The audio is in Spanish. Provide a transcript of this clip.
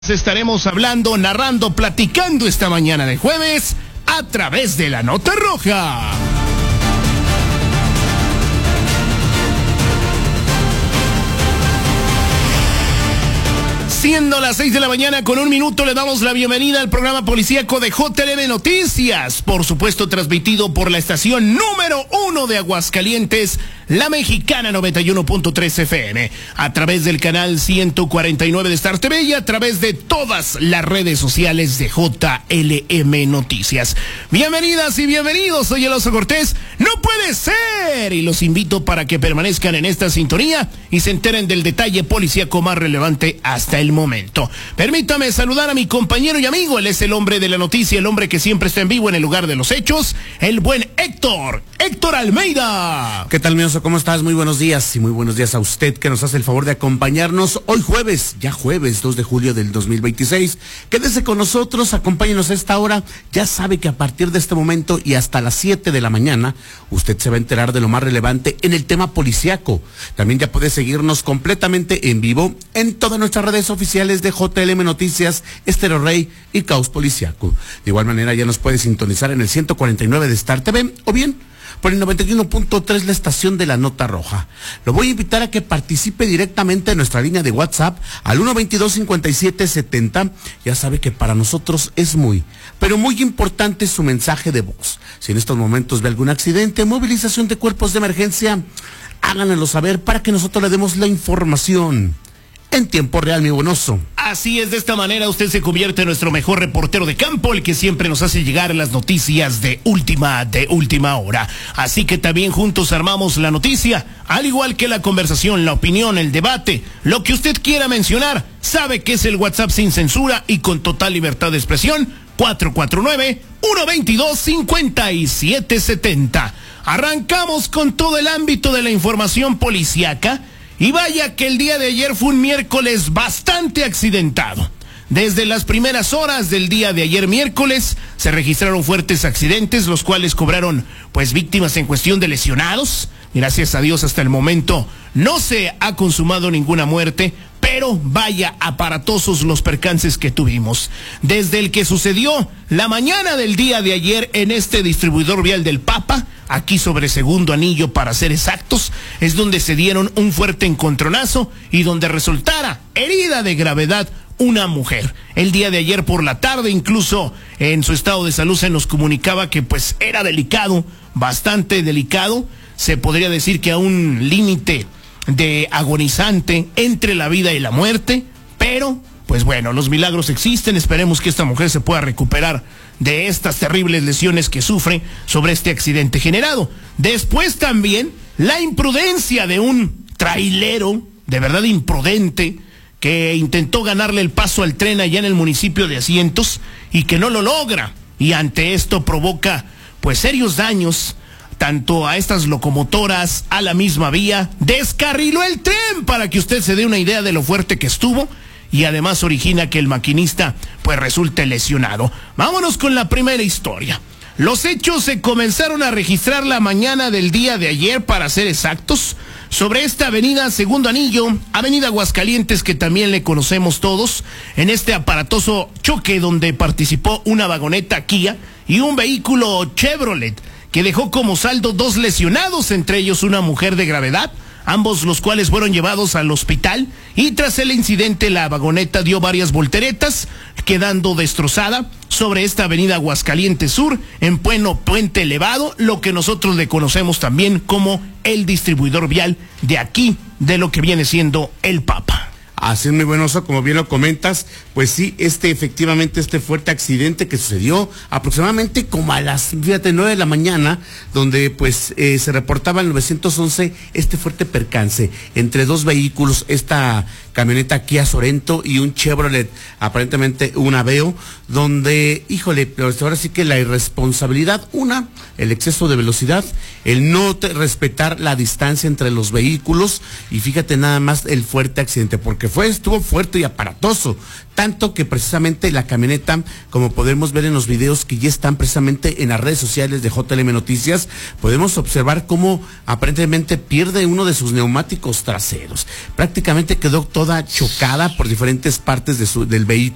Estaremos hablando, narrando, platicando esta mañana de jueves a través de la Nota Roja. Siendo las 6 de la mañana con 1 minuto, le damos la bienvenida al programa policíaco de JLM Noticias, por supuesto transmitido por la estación número 1 de Aguascalientes, La Mexicana 91.3 FM, a través del canal 149 de Star TV y a través de todas las redes sociales de JLM Noticias. Bienvenidas y bienvenidos, soy el Oso Cortés, no puede ser, y los invito para que permanezcan en esta sintonía y se enteren del detalle policíaco más relevante hasta el momento. Permítame saludar a mi compañero y amigo, él es el hombre de la noticia, el hombre que siempre está en vivo en el lugar de los hechos, el buen Héctor Almeida. ¿Qué tal, mi Oso? ¿Cómo estás? Muy buenos días y muy buenos días a usted que nos hace el favor de acompañarnos hoy jueves, ya jueves 2 de julio del 2026. Quédese con nosotros, acompáñenos a esta hora. Ya sabe que a partir de este momento y hasta las 7 de la mañana, usted se va a enterar de lo más relevante en el tema policiaco. También ya puede seguirnos completamente en vivo en todas nuestras redes oficiales de JLM Noticias, Estéreo Rey y Caos Policiaco. De igual manera ya nos puede sintonizar en el 149 de Star TV o bien por el 91.3, la estación de la Nota Roja. Lo voy a invitar a que participe directamente en nuestra línea de WhatsApp al 122-5770. Ya sabe que para nosotros es muy, pero muy importante su mensaje de voz. Si en estos momentos ve algún accidente, movilización de cuerpos de emergencia, háganoslo saber para que nosotros le demos la información en tiempo real, mi buen Oso. Así es, de esta manera usted se convierte en nuestro mejor reportero de campo, el que siempre nos hace llegar las noticias de última hora. Así que también juntos armamos la noticia, al igual que la conversación, la opinión, el debate, lo que usted quiera mencionar. Sabe que es el WhatsApp sin censura y con total libertad de expresión, 449-122-5770. Arrancamos con todo el ámbito de la información policíaca. Y vaya que el día de ayer fue un miércoles bastante accidentado. Desde las primeras horas del día de ayer miércoles se registraron fuertes accidentes, los cuales cobraron víctimas en cuestión de lesionados. Gracias a Dios hasta el momento no se ha consumado ninguna muerte, pero vaya aparatosos los percances que tuvimos. Desde el que sucedió la mañana del día de ayer en este distribuidor vial del Papa, aquí sobre Segundo Anillo para ser exactos, es donde se dieron un fuerte encontronazo y donde resultara herida de gravedad una mujer. El día de ayer por la tarde, incluso en su estado de salud se nos comunicaba que era delicado, bastante delicado, se podría decir que a un límite de agonizante entre la vida y la muerte, pero bueno, los milagros existen. Esperemos que esta mujer se pueda recuperar de estas terribles lesiones que sufre sobre este accidente generado. Después también la imprudencia de un trailero, de verdad imprudente, que intentó ganarle el paso al tren allá en el municipio de Asientos y que no lo logra, y ante esto provoca serios daños tanto a estas locomotoras, a la misma vía, descarriló el tren para que usted se dé una idea de lo fuerte que estuvo, y además origina que el maquinista resulte lesionado. Vámonos con la primera historia. Los hechos se comenzaron a registrar la mañana del día de ayer, para ser exactos, sobre esta avenida Segundo Anillo, avenida Aguascalientes, que también le conocemos todos, en este aparatoso choque donde participó una vagoneta Kia y un vehículo Chevrolet, que dejó como saldo 2 lesionados, entre ellos una mujer de gravedad, ambos los cuales fueron llevados al hospital, y tras el incidente la vagoneta dio varias volteretas, quedando destrozada sobre esta avenida Aguascalientes Sur, en pleno puente elevado, lo que nosotros le conocemos también como el distribuidor vial de aquí, de lo que viene siendo el Papa. Así es, muy buen Oso, como bien lo comentas, sí, efectivamente este fuerte accidente que sucedió aproximadamente como a las 9 de la mañana, donde se reportaba el 911 este fuerte percance entre 2 vehículos, esta camioneta Kia Sorento y un Chevrolet, aparentemente un Aveo, donde, ahora sí que la irresponsabilidad, el exceso de velocidad, el no respetar la distancia entre los vehículos, y fíjate nada más el fuerte accidente, porque estuvo fuerte y aparatoso, tanto que precisamente la camioneta, como podemos ver en los videos que ya están precisamente en las redes sociales de JLM Noticias, podemos observar cómo aparentemente pierde uno de sus neumáticos traseros. Prácticamente quedó toda chocada por diferentes partes del vehículo.